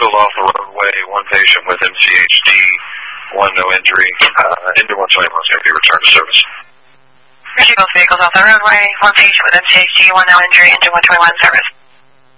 vehicles off the roadway, one patient with MCHD, one no injury, into 121 can be returned to service. Both vehicles off the roadway, one patient with MCHD, one no injury, into 121 service.